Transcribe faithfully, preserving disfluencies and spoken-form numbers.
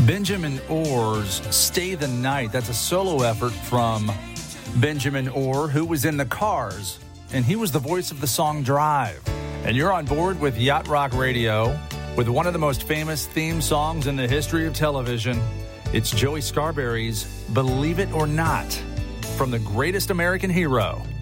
Benjamin Orr's Stay the Night. That's a solo effort from Benjamin Orr, who was in the Cars, and he was the voice of the song Drive. And you're on board with Yacht Rock Radio with one of the most famous theme songs in the history of television. It's Joey Scarberry's Believe It or Not from The Greatest American Hero.